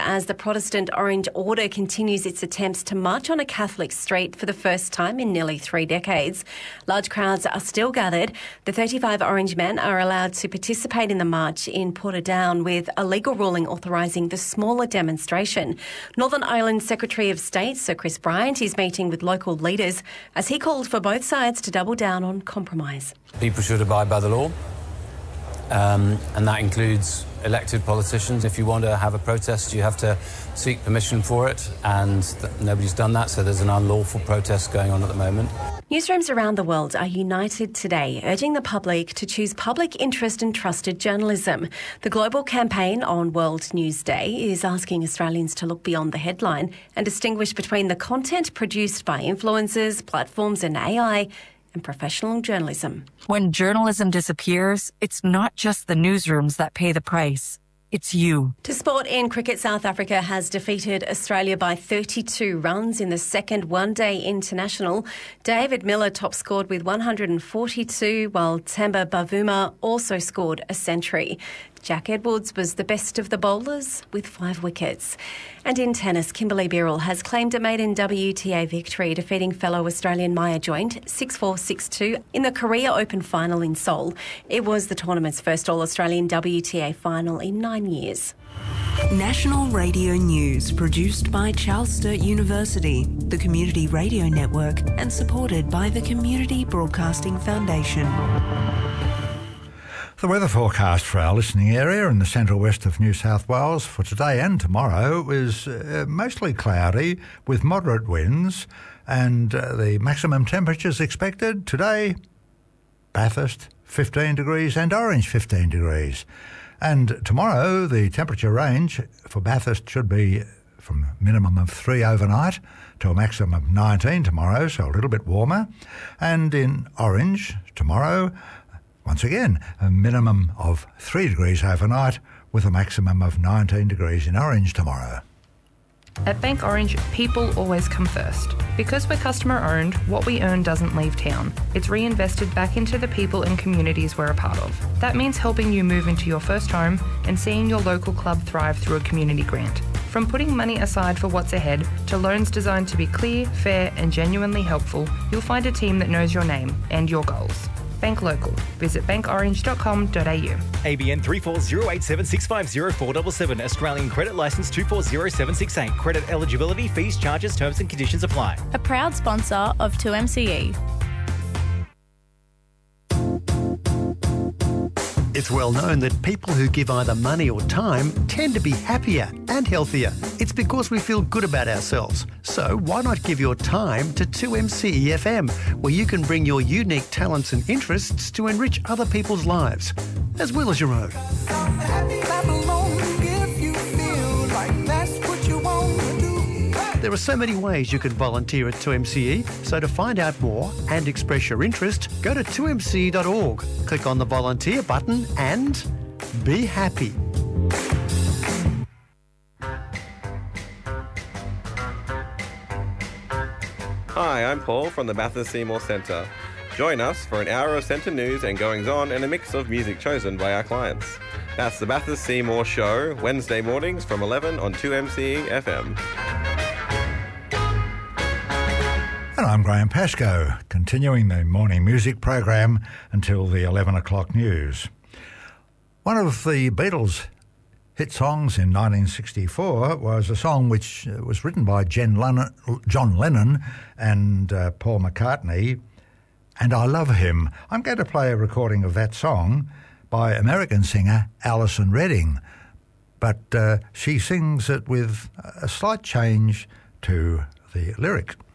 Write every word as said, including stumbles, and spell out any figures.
as the Protestant Orange Order continues its attempts to march on a Catholic street for the first time in nearly three decades. Large crowds are still gathered. The thirty-five Orange men are allowed to participate in the march in Portadown with a legal ruling authorising the smaller demonstration. Northern Ireland Secretary of State Sir Chris Bryant is meeting with local leaders as he called for both sides to double down on compromise. People should abide by the law, um, and that includes elected politicians. If you want to have a protest, you have to seek permission for it, and th- nobody's done that, so there's an unlawful protest going on at the moment. Newsrooms around the world are united today, urging the public to choose public interest and trusted journalism. The global campaign on World News Day is asking Australians to look beyond the headline and distinguish between the content produced by influencers, platforms and A I and professional journalism. When journalism disappears, it's not just the newsrooms that pay the price. It's you. To sport in cricket, South Africa has defeated Australia by thirty-two runs in the second one-day international. David Miller top scored with one hundred forty-two, while Temba Bavuma also scored a century. Jack Edwards was the best of the bowlers with five wickets. And in tennis, Kimberly Birrell has claimed a maiden W T A victory, defeating fellow Australian Maya Joint six four, six two in the Korea Open final in Seoul. It was the tournament's first All-Australian W T A final in nine years. National Radio News, produced by Charles Sturt University, the Community Radio Network, and supported by the Community Broadcasting Foundation. The weather forecast for our listening area in the central west of New South Wales for today and tomorrow is uh, mostly cloudy with moderate winds, and uh, the maximum temperatures expected today, Bathurst fifteen degrees and Orange fifteen degrees. And tomorrow the temperature range for Bathurst should be from a minimum of three overnight to a maximum of nineteen tomorrow, so a little bit warmer. And in Orange tomorrow, once again, a minimum of three degrees overnight with a maximum of nineteen degrees in Orange tomorrow. At Bank Orange, people always come first. Because we're customer owned, what we earn doesn't leave town. It's reinvested back into the people and communities we're a part of. That means helping you move into your first home and seeing your local club thrive through a community grant. From putting money aside for what's ahead to loans designed to be clear, fair and genuinely helpful, you'll find a team that knows your name and your goals. Bank Local. Visit bank orange dot com dot a u. A B N three four zero eight seven six five zero four seven seven. Australian Credit Licence two four zero seven six eight. Credit eligibility, fees, charges, terms and conditions apply. A proud sponsor of two M C E. It's well known that people who give either money or time tend to be happier and healthier. It's because we feel good about ourselves. So why not give your time to two M C E F M, where you can bring your unique talents and interests to enrich other people's lives, as well as your own. There are so many ways you can volunteer at two M C E, so to find out more and express your interest, go to two m c e dot org, click on the volunteer button and be happy. Hi, I'm Paul from the Bathurst Seymour Centre. Join us for an hour of centre news and goings-on and a mix of music chosen by our clients. That's the Bathurst Seymour Show, Wednesday mornings from eleven on two M C E F M. And I'm Graham Pascoe, continuing the morning music program until the eleven o'clock news. One of the Beatles' hit songs in nineteen sixty-four was a song which was written by Jen Lennon, John Lennon and uh, Paul McCartney, and I Love Him. I'm going to play a recording of that song by American singer Alison Redding, but uh, she sings it with a slight change to the lyric.